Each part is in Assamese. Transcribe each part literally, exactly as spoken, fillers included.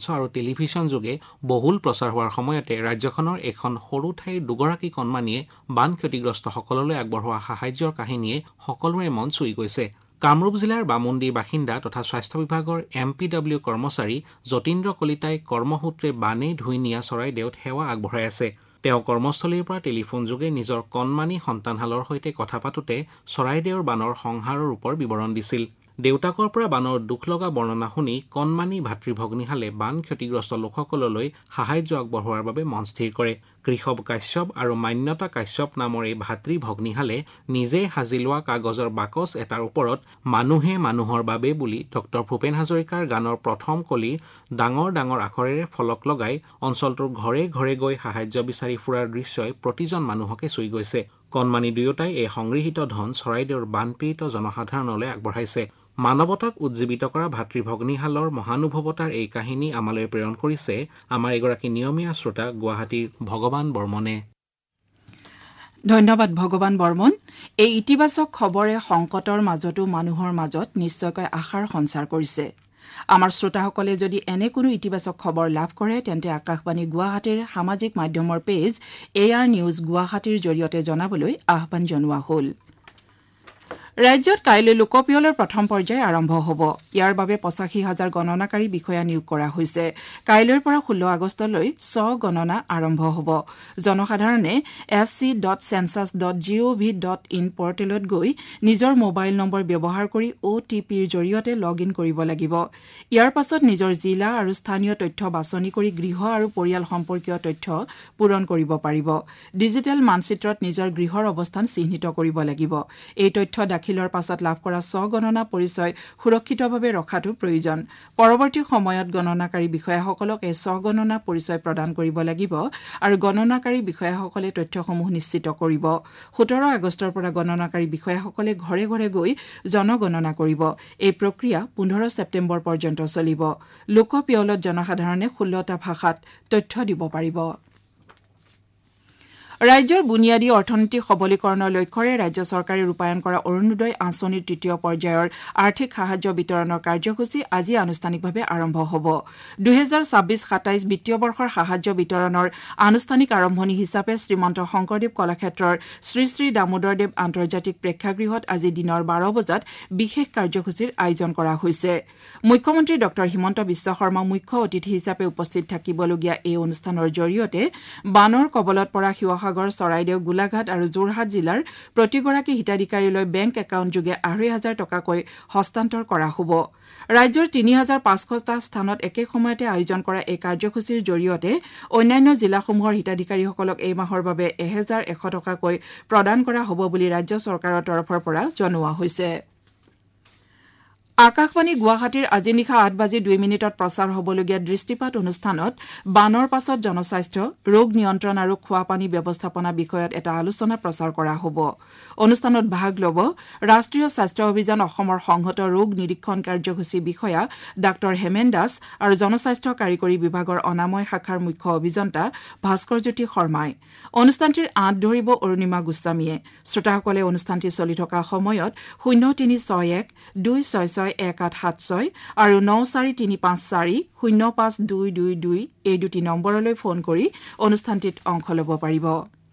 আৰু টেলিভিছন যোগে বহুল প্ৰচাৰ হোৱাৰ সময়তে ৰাজ্যখনৰ এখন সৰু ঠাইৰ দুগৰাকী কণমানিয়ে বান ক্ষতিগ্ৰস্তসকললৈ আগবঢ়োৱা সাহায্যৰ কাহিনীয়ে সকলোৰে মন চুই গৈছে। কামৰূপ জিলাৰ বামুণ্ডীৰ বাসিন্দা তথা স্বাস্থ্য বিভাগৰ এম পি ডব্লিউ কৰ্মচাৰী যতীন্দ্ৰ কলিতাই কৰ্মসূত্ৰে বানেই ধুই নিয়া চৰাইদেউত সেৱা আগবঢ়াই আছে। তেওঁ কৰ্মস্থলীৰ পৰা টেলিফোন যোগে নিজৰ কণমানি সন্তানহালৰ সৈতে কথা পাতোতে চৰাইদেউৰ বানৰ সংহাৰৰ ৰূপৰ বিৱৰণ দিছিল। দেউতাকৰ পৰা বানৰ দুখ লগা বৰ্ণনা শুনি কণমানি ভাতৃ ভগ্নীহালে বান ক্ষতিগ্ৰস্ত লোকসকললৈ সাহায্য আগবঢ়োৱাৰ বাবে মন স্থিৰ কৰে। কৃষৱ কাশ্যপ আৰু মান্যতা কাশ্যপ নামৰ এই ভাতৃ ভগ্নীহালে নিজে সাজি লোৱা কাগজৰ বাকচ এটাৰ ওপৰত মানুহে মানুহৰ বাবে বুলি ডক্টৰ ভূপেন হাজৰিকাৰ গানৰ প্ৰথম কলি ডাঙৰ ডাঙৰ আখৰেৰে ফলক লগাই অঞ্চলটোৰ ঘৰে ঘৰে গৈ সাহায্য বিচাৰি ফুৰাৰ দৃশ্যই প্ৰতিজন মানুহকে চুই গৈছে। কণমানি দুয়োটাই এই সংগৃহীত ধন চৰাইদেউৰ বানপীড়িত জনসাধাৰণলৈ আগবঢ়াইছে। মানৱতাক উজ্জীৱিত কৰা ভাতৃ ভগ্নীহালৰ মহানুভৱতাৰ এই কাহিনী আমালৈ প্ৰেৰণ কৰিছে আমাৰ এগৰাকী নিয়মীয়া শ্ৰোতা গুৱাহাটীৰ ভগৱান বৰ্মনে। ধন্যবাদ ভগৱান বৰ্মন। এই ইতিবাচক খবৰে সংকটৰ মাজতো মানুহৰ মাজত নিশ্চয়কৈ আশাৰ সঞ্চাৰ কৰিছে। আমাৰ শ্ৰোতাসকলে যদি এনে কোনো ইতিবাচক খবৰ লাভ কৰে তেন্তে আকাশবাণী গুৱাহাটীৰ সামাজিক মাধ্যমৰ পেজ এ আৰ নিউজ গুৱাহাটীৰ জৰিয়তে জনাবলৈ আহ্বান জনোৱা হ'ল। ৰাজ্যত কাইলৈ লোকপিয়লৰ প্ৰথম পৰ্যায় আৰম্ভ হ'ব। ইয়াৰ বাবে পঁচাশী হাজাৰ গণনাকাৰী বিষয়া নিয়োগ কৰা হৈছে। কাইলৈৰ পৰা ষোল্ল আগষ্টলৈ স্ব গণনা আৰম্ভ হ'ব। জনসাধাৰণে S C dot census dot G O' V dot in পৰ্টেলত গৈ নিজৰ মোবাইল নম্বৰ ব্যৱহাৰ কৰি অ' টি পিৰ জৰিয়তে লগ ইন কৰিব লাগিব। ইয়াৰ পাছত নিজৰ জিলা আৰু স্থানীয় তথ্য বাছনি কৰি গৃহ আৰু পৰিয়াল সম্পৰ্কীয় তথ্য পূৰণ কৰিব পাৰিব। ডিজিটেল মানচিত্ৰত নিজৰ গৃহৰ অৱস্থান চিহ্নিত কৰিব লাগিব। এই তথ্য দাখিলৰ পাছত লাভ কৰা স্বগণনা পৰিচয় সুৰক্ষিতভাৱে ৰখাটো প্ৰয়োজন। পৰৱৰ্তী সময়ত গণনাকাৰী বিষয়াসকলক এই স্বগণনা পৰিচয় প্ৰদান কৰিব লাগিব আৰু গণনাকাৰী বিষয়াসকলে তথ্যসমূহ নিশ্চিত কৰিব। সোতৰ আগষ্টৰ পৰা গণনাকাৰী বিষয়াসকলে ঘৰে ঘৰে গৈ জনগণনা কৰিব। এই প্ৰক্ৰিয়া পোন্ধৰ ছেপ্টেম্বৰ পৰ্যন্ত চলিব। লোকপিয়লত জনসাধাৰণে ষোল্লটা ভাষাত তথ্য দিব পাৰিব। ৰাজ্যৰ বুনিয়াদী অৰ্থনৈতিক সবলীকৰণৰ লক্ষ্যৰে ৰাজ্য চৰকাৰে ৰূপায়ণ কৰা অৰুণোদয় আঁচনিৰ তৃতীয় পৰ্যায়ৰ আৰ্থিক সাহায্য বিতৰণৰ কাৰ্যসূচী আজি আনুষ্ঠানিকভাৱে আৰম্ভ হ'ব। দুহেজাৰ ছাব্বিছ সাতাইছ বিত্তীয় বৰ্ষৰ সাহায্য বিতৰণৰ আনুষ্ঠানিক আৰম্ভণি হিচাপে শ্ৰীমন্ত শংকৰদেৱ কলাক্ষেত্ৰৰ শ্ৰী শ্ৰী দামোদৰদেৱ আন্তৰ্জাতিক প্ৰেক্ষাগৃহত আজি দিনৰ বাৰ বজাত বিশেষ কাৰ্যসূচীৰ আয়োজন কৰা হৈছে। মুখ্যমন্ত্ৰী ড হিমন্ত বিশ্ব শৰ্মা মুখ্য অতিথি হিচাপে উপস্থিত থাকিবলগীয়া এই অনুষ্ঠানৰ জৰিয়তে বানৰ কবলত পৰা শিৱসাগৰ, চৰাইদেউ, গোলাঘাট আৰু যোৰহাট জিলাৰ প্ৰতিগৰাকী হিতাধিকাৰীলৈ বেংক একাউণ্টযোগে আঢ়ৈ হাজাৰ টকাকৈ হস্তান্তৰ কৰা হ'ব। ৰাজ্যৰ তিনি হাজাৰ পাঁচশটা স্থানত একে সময়তে আয়োজন কৰা এই কাৰ্যসূচীৰ জৰিয়তে অন্যান্য জিলাসমূহৰ হিতাধিকাৰীসকলক এই মাহৰ বাবে এহেজাৰ এশ টকাকৈ প্ৰদান কৰা হ'ব বুলি ৰাজ্য চৰকাৰৰ তৰফৰ পৰা জনোৱা হৈছে। আকাশবাণী গুৱাহাটীৰ আজি নিশা আঠ বাজি দুই মিনিটত প্ৰচাৰ হ'বলগীয়া দৃষ্টিপাত অনুষ্ঠানত বানৰ পাছত জনস্বাস্থ্য, ৰোগ নিয়ন্ত্ৰণ আৰু খোৱাপানী ব্যৱস্থাপনা বিষয়ত এটা আলোচনা প্ৰচাৰ কৰা হ'ব। অনুষ্ঠানত ভাগ ল'ব ৰাষ্ট্ৰীয় স্বাস্থ্য অভিযান অসমৰ সংহত ৰোগ নিৰীক্ষণ কাৰ্যসূচী বিষয়া ডাঃ হেমেন দাস আৰু জনস্বাস্থ্য কাৰিকৰী বিভাগৰ অনাময় শাখাৰ মুখ্য অভিযন্তা ভাস্কৰজ্যোতি শৰ্মাই। অনুষ্ঠানটিৰ আঁত ধৰিব অৰুণিমা গোস্বামীয়ে। শ্ৰোতাসকলে অনুষ্ঠানটি চলি থকা সময়ত শূন্য তিনি ছয় এক দুই ছয় ছয় এক আঠ সাত ছয় আৰু ন চাৰি তিনি পাঁচ চাৰি শূন্য পাঁচ দুই দুই দুই এই দুটি নম্বৰলৈ ফোন কৰি অনুষ্ঠানটিত অংশ ল'ব পাৰিব।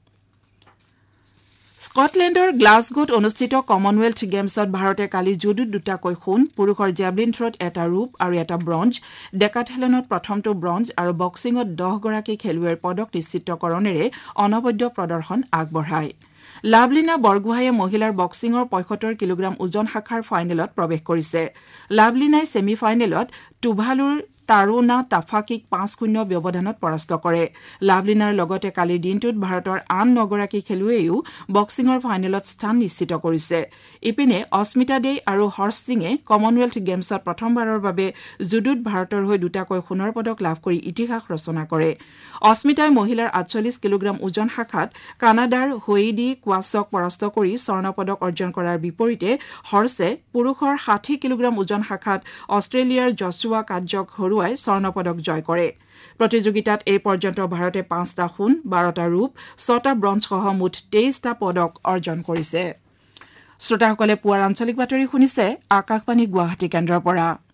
স্কটলেণ্ডৰ গ্লাছগোত অনুষ্ঠিত কমনৱেলথ গেমছত ভাৰতে কালি জুডোত দুটাকৈ সোণ, পুৰুষৰ জেভলিন থ্ৰত এটা ৰূপ আৰু এটা ব্ৰঞ্জ, ডেকাথেলনত প্ৰথমটো ব্ৰঞ্জ আৰু বক্সিঙত দহগৰাকী খেলুৱৈৰ পদক নিশ্চিতকৰণেৰে অনবদ্য প্ৰদৰ্শন আগবঢ়ায়। লাভলীনা বৰগোহাঁয়ে মহিলাৰ বক্সিঙৰ পঁয়সত্তৰ কিলোগ্ৰাম ওজন শাখাৰ ফাইনেলত প্ৰৱেশ কৰিছে। লাভলীনাই ছেমি ফাইনেলত টুভালুৰ তাৰুনা টাফাকিক পাঁচ শূন্য ব্যৱধানত পৰাস্ত কৰে। লাভলীনাৰ লগতে কালিৰ দিনটোত ভাৰতৰ আন নগৰাকী খেলুৱৈয়েও বক্সিঙৰ ফাইনেলত স্থান নিশ্চিত কৰিছে। ইপিনে অস্মিতা দে আৰু হৰ্ষ সিঙে কমনৱেলথ গেমছত প্ৰথমবাৰৰ বাবে জুডোত ভাৰতৰ হৈ দুটাকৈ সোণৰ পদক লাভ কৰি ইতিহাস ৰচনা কৰে। অস্মিতাই মহিলাৰ আঠচল্লিছ কিলোগ্ৰাম ওজন শাখাত কানাডাৰ হৈডি কোৱাছক পৰাস্ত কৰি স্বৰ্ণ পদক অৰ্জন কৰাৰ বিপৰীতে হৰ্ষে পুৰুষৰ ষাঠি কিলোগ্ৰাম ওজন শাখাত অষ্ট্ৰেলিয়াৰ জছুৱা কাটজক হৰুৱাই স্বৰ্ণ পদক জয় কৰে। প্ৰতিযোগিতাত এই পৰ্যন্ত ভাৰতে পাঁচটা সোণ, বাৰটা ৰূপ, ছটা ব্ৰঞ্জসহ মুঠ তেইছটা পদক অৰ্জন কৰিছে। শ্ৰোতাসকলে পুৱাৰ আঞ্চলিক বাতৰি শুনিছে আকাশবাণী গুৱাহাটী কেন্দ্ৰৰ পৰা।